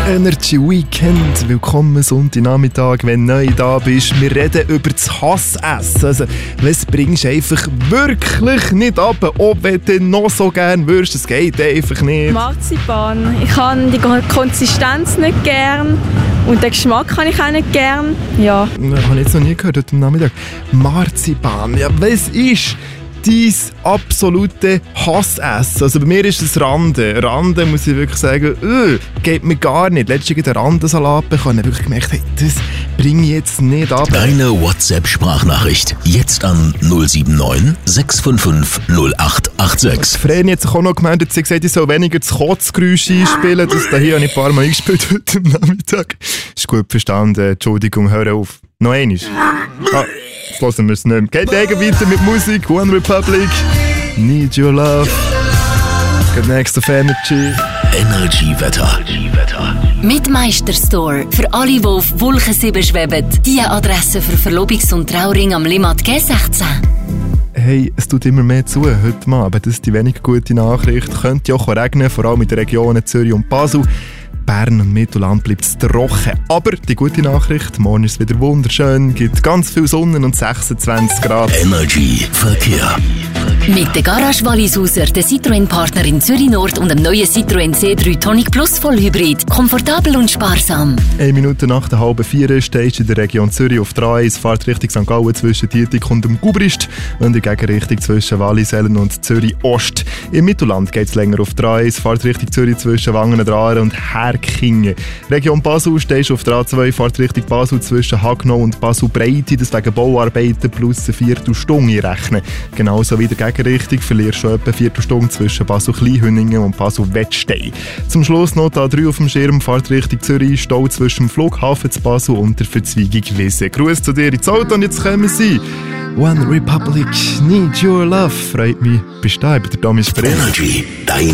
Energy Weekend. Willkommen Sonntagnachmittag, wenn du neu da bist. Wir reden über das Hassessen. Also, was bringst du einfach wirklich nicht ab, auch wenn du noch so gerne würdest. Es geht einfach nicht. Marzipan. Ich habe die Konsistenz nicht gern und den Geschmack habe ich auch nicht gern. Ja. Das habe ich jetzt noch nie gehört heute Nachmittag. Marzipan. Ja, was ist dein absolute Hassessen? Also bei mir ist es Rande. Rande, muss ich wirklich sagen, geht mir gar nicht. Letztens den Randensalat bekommen und wirklich gemerkt, hey, das bringe ich jetzt nicht ab. Deine WhatsApp-Sprachnachricht jetzt an 079 655 0886. Vreni hat sich auch noch gemeldet, sie hat gesagt, ich soll weniger das Kotzgeräusch einspielen. Das hier habe ich ein paar Mal eingespielt heute Nachmittag. Ist gut verstanden. Entschuldigung, hör auf. Noch einmal. Jetzt hören wir es nicht mehr. Geht weiter mit Musik. One Republic. Need Your Love. Good next of Energy. Energy-Wetter. Mit Meisterstore. Für alle, die auf Wolke 7 schweben. Die Adresse für Verlobungs- und Trauring am Limmat G16. Hey, es tut immer mehr zu heute mal, aber das ist die wenig gute Nachricht. Könnte auch regnen, vor allem in den Regionen Zürich und Basel. Bern und Mittelland bleibt es trocken. Aber die gute Nachricht, morgen ist es wieder wunderschön, gibt ganz viel Sonne und 26 Grad. Energy Verkehr. Mit der Garage Wallisauser, der Citroën-Partner in Zürich Nord und dem neuen Citroën C3 Tonic Plus Vollhybrid. Komfortabel und sparsam. 1 Minute nach der 3:30 stehst du in der Region Zürich auf der A1, fahrt Richtung St. Gallen zwischen Dietik und dem Gubrist und in Gegenrichtung zwischen Wallisellen und Zürich Ost. Im Mittelland geht es länger auf der A1, fahrt Richtung Zürich zwischen Wangen-Draren und Herkingen. Region Basel stehst du auf der A2, fahrt Richtung Basel zwischen Hagnau und Basel-Breite, das wegen Bauarbeiten plus eine Viertelstunde rechnen. Genauso wie der Gegenrichtung verlierst du etwa eine Viertelstunde zwischen Basel-Kleinhüningen und Basel-Wettstein. Zum Schluss noch die A3 auf dem Schirm, fahrt Richtung Zürich, Stau zwischen dem Flughafen zu Basel und der Verzweigung Wiese. Gruß zu dir ins Auto und jetzt kommen sie. One Republic, Need Your Love. Freut mich, bist du da, ich bin der Domi Spree. Energy, dein